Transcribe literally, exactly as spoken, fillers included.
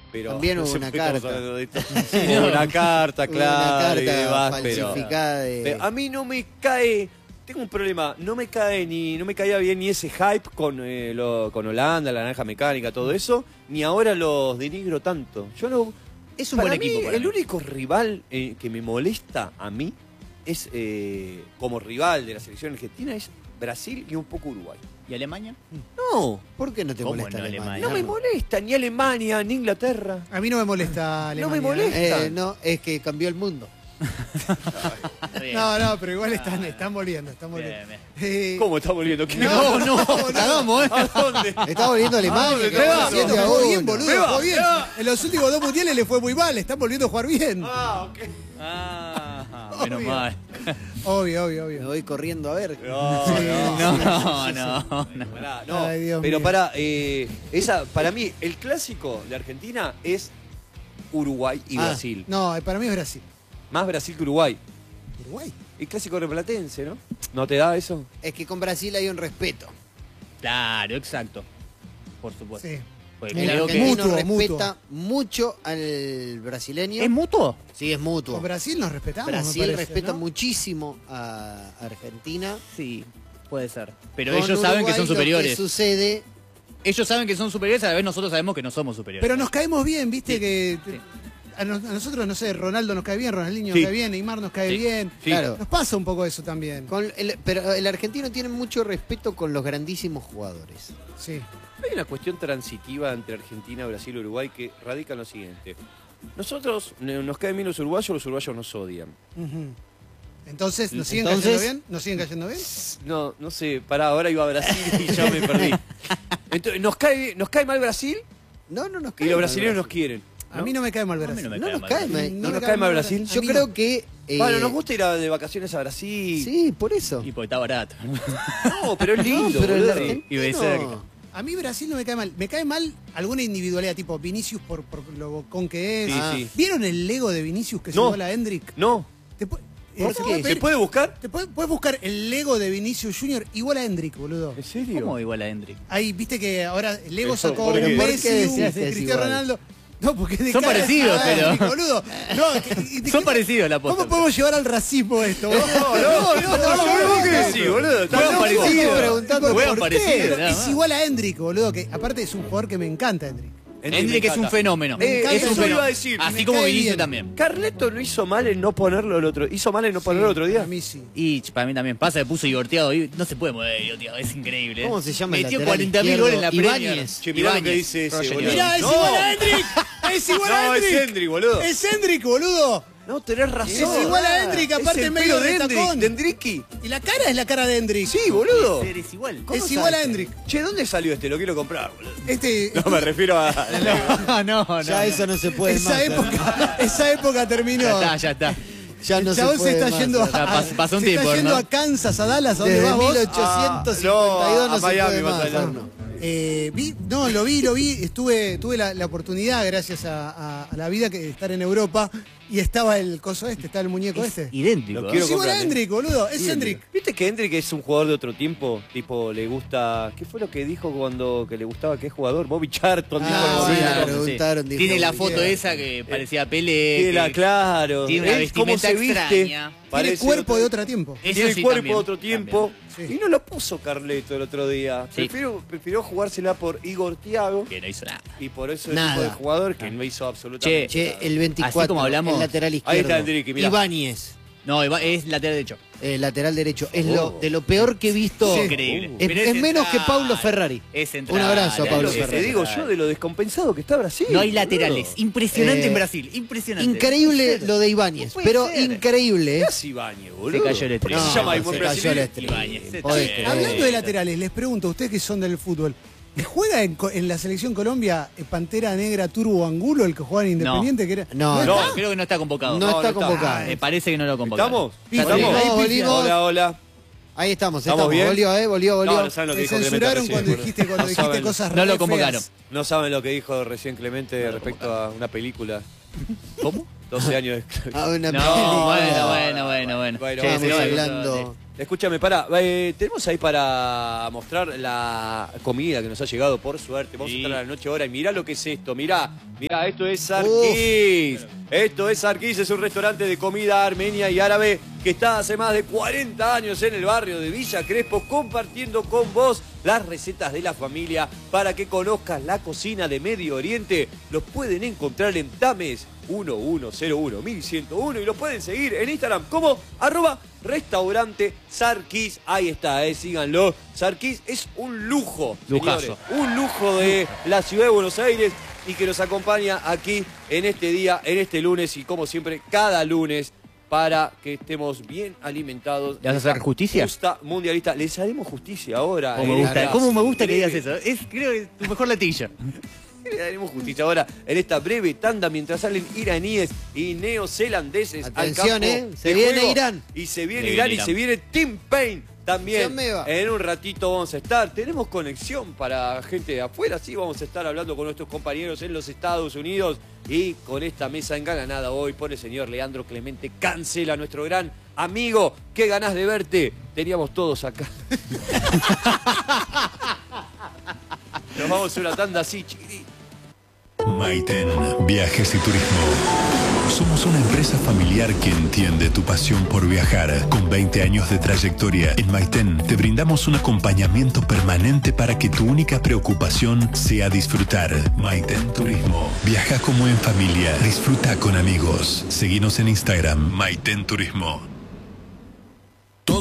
Pero también hubo no una carta. Sí, no. Una carta, claro, una carta y demás, falsificada pero, de... pero a mí no me cae, tengo un problema, no me cae ni, no me caía bien ni ese hype con, eh, lo, con Holanda, la naranja mecánica, todo eso, ni ahora los denigro tanto. Yo no. Es un para buen mí, equipo. Para el mí. único rival eh, que me molesta a mí es eh, como rival de la selección argentina es Brasil y un poco Uruguay. ¿Y Alemania? No, ¿Por qué no te ¿Cómo molesta no, Alemania? Alemania? no me molesta ni Alemania ni Inglaterra. A mí no me molesta Alemania. No me molesta. Eh, no, es que cambió el mundo. ¿eh? No, no, pero igual están, están volviendo, están volviendo. Bien, Eh, ¿Cómo está volviendo? ¿Qué? No, no, Cagamos, ¿eh? ¿A dónde? Está volviendo Alemania. dónde que te va vas? siete a jugó bien, uno. boludo, Me va, jugó bien. me va. En los últimos dos mundiales le fue muy mal, están volviendo a jugar bien. Ah, ok. Ah, menos Obvio. mal. Obvio, obvio, Me obvio. voy corriendo a ver. No, Sí, no. No, no, no. Pará, no. Ay, Dios pero mío. para, eh, esa, para mí, el clásico de Argentina es Uruguay y Ah, Brasil. No, eh, para mí es Brasil. Más Brasil que Uruguay. Uruguay. El clásico replatense, ¿no? ¿No te da eso? Es que con Brasil hay un respeto. Claro, exacto. Por supuesto. Sí. Porque El creo que... argentino Mutuo, respeta mucho al brasileño. ¿Es mutuo? Sí, es mutuo. Con Brasil nos respetamos. me Brasil parece, respeta ¿no? muchísimo a Argentina. Sí, puede ser. Pero Con ellos saben que Uruguay son lo superiores. que sucede, Ellos saben que son superiores, a la vez nosotros sabemos que no somos superiores. Pero nos caemos bien, viste Sí, que sí. a, nos- a nosotros, no sé, Ronaldo nos cae bien, Ronaldinho Sí. nos cae bien, Neymar nos cae Sí. bien. Sí. claro. Nos pasa un poco eso también. Con el- pero el argentino tiene mucho respeto con los grandísimos jugadores. Sí. Hay una cuestión transitiva entre Argentina, Brasil y Uruguay que radica en lo siguiente. Nosotros, ne- nos caen bien los uruguayos, los uruguayos nos odian. Ujú. Entonces, ¿nos siguen Entonces- cayendo bien? ¿Nos siguen cayendo bien? No, no sé, pará, ahora iba a Brasil y ya me perdí. Entonces, ¿nos cae, nos cae mal Brasil? No, no nos Y cae los mal brasileños nos Brasil. quieren. A mí no me cae mal A mí Brasil. no me No cae nos mal. cae mal. ¿No nos cae mal Brasil? Yo A mí creo no. que... eh, Bueno, nos gusta ir a- de vacaciones a Brasil. Sí, por eso. Y porque está barato. No, pero es lindo. No, pero el boludo. argentino... Y de cerca. A mí Brasil no me cae mal. Me cae mal alguna individualidad, tipo Vinicius por, por lo con que es. Sí, Ah. sí. ¿Vieron el Lego de Vinicius que se No. iguala a Hendrik? No. ¿Te pu- ¿Por eh, qué? puede ¿Se pedir- puede buscar? Te puedes, puedes buscar el Lego de Vinicius Junior igual a Hendrik, boludo. ¿En serio? ¿Cómo igual a Hendrik? Ahí, viste que ahora el Lego Eso, sacó ¿por un qué? ¿Por qué Messi, decís un que es Cristiano igual? Ronaldo. No, porque de Son cara- parecidos, Ah, pero- Hendrik, boludo. No, que- y- y- Son parecidos la posta. ¿Cómo podemos llevar al racismo esto? boludo? No, no, no, no, ¿vos qué decís, boludo? Estás Juegan loco. parecidos. Estamos preguntando Juegan por parecidos, qué. nada Es más. igual a Hendrik, boludo, que aparte es un jugador que me encanta, Hendrik. Hendrik es un encanta. fenómeno. Eh, es eso un fenómeno. iba a decir. Así Me como cae Vinicius bien. también. Carleto no hizo mal en no ponerlo el otro. ¿Hizo mal en no ponerlo el otro día? A mí sí. Y ch, para mí también pasa, se puso divorteado. y No se puede mover divorteado, es increíble. ¿Cómo se llama el Metió lateral cuarenta mil izquierdo? goles en la Premier. Ibáñez. Che, mirá lo que Ibáñez. dice ese, Roger boludo. Mirá, es No. igual a Hendrik. Es igual a No, es Hendrik. Hendrik, boludo. Es Hendrik, boludo. No, tenés razón. Es igual a Hendrik, aparte es el medio pelo de de Hendrik, tacón. de Hendriki. Y la cara es la cara de Hendrik. Sí, boludo. Es igual. Es igual a Hendrik. Che, ¿dónde salió este? Lo quiero comprar, boludo. Este, No, me refiero a... No, no, no. Ya eso no se puede esa más. época, esa época terminó. Ya está, ya está. Ya no el chabón se se, puede está más. yendo a, Ya pas- pasó un se está tiempo, yendo ¿no? a Kansas, a Dallas, ¿a dónde Desde vas vos? mil ochocientos cincuenta y dos no, Ah, a se Miami puede vas más. a ir. no. Eh, vi, no, lo vi, lo vi. Estuve, tuve la, la oportunidad, gracias a, a- a la vida, que de estar en Europa. Y estaba el coso este, está el muñeco este. Idéntico. Lo ¿eh? quiero Es igual a comprar, Hendrik, boludo. Es Hendrik. ¿Viste que Hendrik es un jugador de otro tiempo? Tipo, le gusta... ¿Qué fue lo que dijo cuando que le gustaba qué jugador? Bobby Charlton. dijo Ah, en el sí, momento. le preguntaron, dijo, Tiene la ¿qué? foto esa que parecía Pele. Tiene la- que claro. Tiene una Es cómo vestimenta se viste. extraña. Tiene Parece cuerpo de otro- otro tiempo. Eso Tiene el sí, cuerpo también, de otro tiempo. también. Sí. Y no lo puso Carleto el otro día. Sí. Prefiero, prefirió jugársela por Igor Thiago. Que no hizo nada. Y por eso el Nada. tipo de jugador que no hizo absolutamente Che, nada. el veinticuatro, Así como hablamos- el lateral Ahí izquierdo. está Hendriki, mirá. Ibáñez, No, Iba- es lateral derecho. el lateral derecho. Es Oh. lo, de lo peor que he visto. Sí. Increíble. Es, Pero es menos que central. Paulo Ferrari. Es central. Un abrazo a Es Pablo lo que Ferrari. te digo yo de lo descompensado que está Brasil. No hay boludo. laterales. Impresionante Eh, en Brasil. Impresionante. Increíble lo de Ibáñez, No puede pero ser. increíble. ¿Qué ¿eh? hace Ibáñez, boludo? Se cayó el estribo. ¿Qué se No, llama el se buen cayó brasileño? el estribo. Ibáñez, se Podés cayó. creer. Hablando de laterales, les pregunto, ustedes que son del fútbol, ¿juega en, co- en la selección Colombia eh, Pantera Negra Turbo Angulo, el que jugaba en Independiente? Que era, No, No, está? creo que no está convocado. No, No, está no está. convocado. Ah, me parece que no lo convocaron. ¿Estamos? Pifa, ¿Estamos? ahí No, pifia. volvimos. Hola, hola. Ahí estamos, ¿Estamos estamos. bien? Volvió, ¿eh? Volvió, volvió. No, no saben lo que Te dijo Clemente censuraron recién, cuando boludo. dijiste, cuando No dijiste saben- cosas No lo re convocaron. feas. No saben lo que dijo recién Clemente respecto a una película. ¿Cómo? doce años de esclavitud. Ah, una No, película. bueno, bueno, bueno, bueno. Bueno, Che, vamos se va, hablando. Escúchame, pará, eh, tenemos ahí para mostrar la comida que nos ha llegado, por suerte. Vamos Sí. a estar a la noche ahora y mirá lo que es esto, mirá, mirá, esto es Sarkis. Esto es Sarkis, es un restaurante de comida armenia y árabe que está hace más de cuarenta años en el barrio de Villa Crespo, compartiendo con vos las recetas de la familia para que conozcas la cocina de Medio Oriente. Los pueden encontrar en Tames uno uno cero uno mil ciento uno y los pueden seguir en Instagram como arroba restaurante Sarkis. Ahí está, eh, síganlo. Sarkis es un lujo, Lujazo. señores, un lujo de la ciudad de Buenos Aires y que nos acompaña aquí en este día, en este lunes y como siempre cada lunes para que estemos bien alimentados. ¿Le vas a hacer justicia? Justa mundialista. Les haremos justicia ahora. ¿Cómo en me gusta, esta ¿cómo me gusta que breve- digas eso? Es, creo que es tu mejor latilla. Le daremos justicia ahora en esta breve tanda mientras salen iraníes y neozelandeses Atención, al campo eh, se de viene juego. Irán. Y se viene Se Irán viene y Irán. se viene Team Pain también. Se me va. En un ratito vamos a estar. Tenemos conexión para gente de afuera. Sí, vamos a estar hablando con nuestros compañeros en los Estados Unidos. Y con esta mesa engalanada hoy por el señor Leandro Clemente Cancela, nuestro gran amigo. Qué ganas de verte. Teníamos todos acá. Nos vamos a una tanda así, chiquitita. Maiten, Viajes y Turismo. Somos una empresa familiar que entiende tu pasión por viajar. Con veinte años de trayectoria, en Maiten te brindamos un acompañamiento permanente para que tu única preocupación sea disfrutar. Maiten Turismo. Viaja como en familia, disfruta con amigos. Seguinos en Instagram, Maiten Turismo.